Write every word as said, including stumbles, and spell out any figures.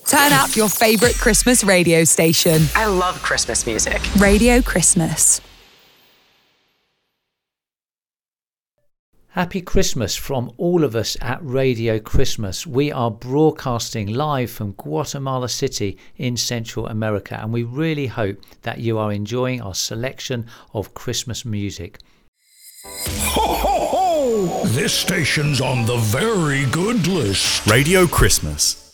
Turn up your favourite Christmas radio station. I love Christmas music. Radio Christmas. Happy Christmas from all of us at Radio Christmas. We are broadcasting live from Guatemala City in Central America, and we really hope that you are enjoying our selection of Christmas music. Ho, ho, ho! This station's on the very good list. Radio Christmas.